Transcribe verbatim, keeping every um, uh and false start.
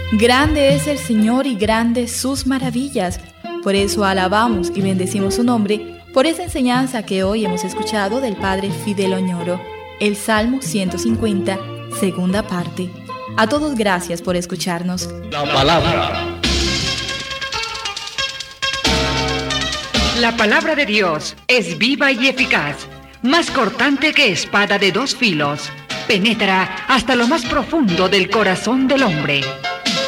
Grande es el Señor y grandes sus maravillas. Por eso alabamos y bendecimos su nombre, por esa enseñanza que hoy hemos escuchado del Padre Fidel Oñoro, el Salmo ciento cincuenta, segunda parte. A todos gracias por escucharnos. La palabra. La palabra de Dios es viva y eficaz, más cortante que espada de dos filos. Penetra hasta lo más profundo del corazón del hombre